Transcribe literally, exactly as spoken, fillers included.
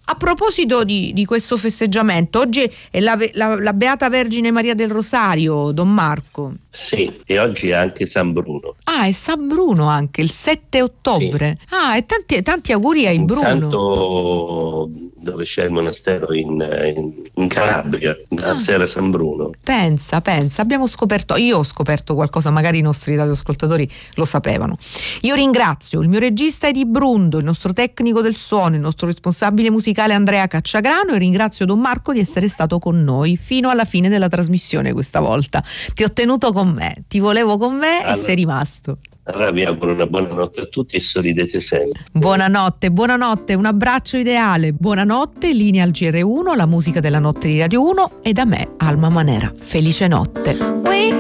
A proposito di, di questo festeggiamento, oggi è la, la, la Beata Vergine Maria del Rosario, Don Marco. Sì, e oggi è anche San Bruno. Ah, è San Bruno anche, il sette ottobre. Sì. Ah, e tanti, tanti auguri ai un Bruno. Santo dove c'è il monastero in, in, in Calabria, a ah, Sera San Bruno. Pensa, pensa, abbiamo scoperto, io ho scoperto qualcosa, magari i nostri radioascoltatori lo sapevano. Io ringrazio il mio regista Edi Brundo, il nostro tecnico del suono, il nostro responsabile musicale Andrea Cacciagrano, e ringrazio Don Marco di essere stato con noi fino alla fine della trasmissione questa volta. Ti ho tenuto con me, ti volevo con me allora, e sei rimasto. Allora vi auguro una buonanotte a tutti e sorridete sempre. Buonanotte, buonanotte, un abbraccio ideale. Buonanotte, linea al G R uno, la musica della notte di Radio uno, e da me, Alma Manera. Felice notte.